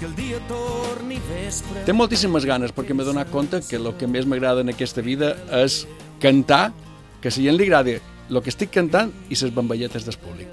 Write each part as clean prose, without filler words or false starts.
que el dia torni vespre. Té moltíssimes ganes perquè m'he donat compte que el que més m'agrada en aquesta vida és cantar, que si a gent li agrada el que estic cantant i les bamballetes del públic.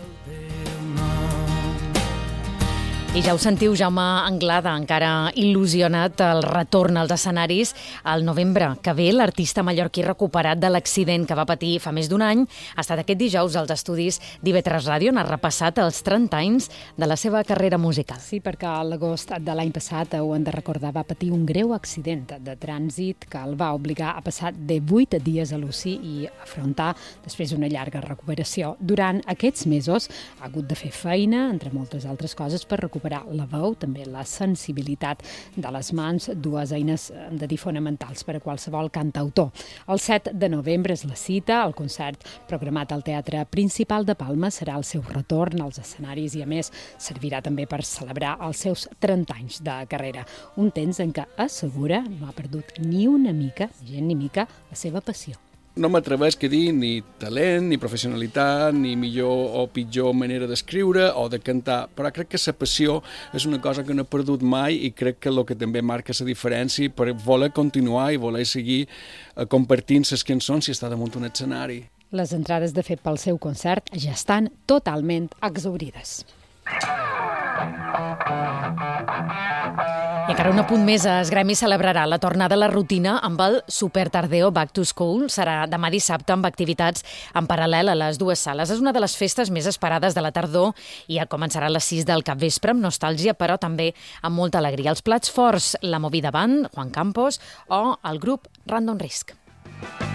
I ja ho sentiu, Jaume Anglada, encara il·lusionat el retorn als escenaris al novembre que ve. L'artista mallorquí recuperat de l'accident que va patir fa més d'un any ha estat aquest dijous als estudis d'IV3 Ràdio, on ha repassat els 30 anys de la seva carrera musical. Sí, perquè a l'agost de l'any passat, ho hem de recordar, va patir un greu accident de trànsit que el va obligar a passar de 8 dies a l'UCI i afrontar després una llarga recuperació. Durant aquests mesos ha hagut de fer feina, entre moltes altres coses, per recuperar la veu, també la sensibilitat de les mans, dues eines de dir fonamentals per a qualsevol cantautor. El 7 de novembre és la cita, el concert programat al Teatre Principal de Palma serà el seu retorn als escenaris i, a més, servirà també per celebrar els seus 30 anys de carrera. Un temps en què assegura no ha perdut ni una mica, ni mica, la seva passió. No m'atrevesc a dir ni talent, ni professionalitat, ni millor o pitjor manera d'escriure o de cantar, però crec que la passió és una cosa que no he perdut mai i crec que el que també marca la diferència per voler continuar i voler seguir compartint les cançons si està damunt un escenari. Les entrades, de fet, pel seu concert ja estan totalment exhaurides. I encara un apunt més, es Gremi celebrarà la tornada a la rutina amb el Super Tardeo Back to School. Serà demà dissabte amb activitats en paral·lel a les dues sales. És una de les festes més esperades de la tardor i ja començarà a les 6 del capvespre amb nostàlgia, però també amb molta alegria. Els plats forts, la Movida Band, Juan Campos o el grup Random Risk.